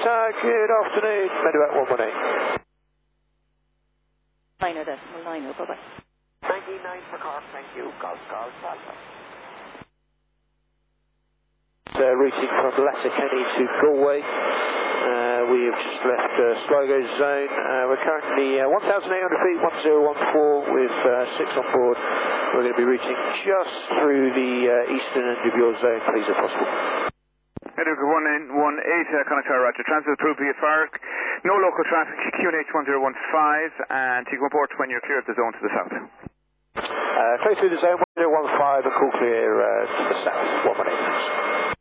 good afternoon. Medevac 118. 9.9, bye-bye. 99 for car, thank you. Golf, Alpha. Routing from Letterkenny to Galway. We have just left Sligo zone. We're currently 1,800 feet, 1014 with 6 on board. We're going to be routing just through the eastern end of your zone, please, if possible. Medevac 118, Connacht Roger. Transit approved via FARC. No local traffic, QNH 1015, and you can report when you're clear of the zone to the south. Clear through the zone 1015 and call clear to the south, 118.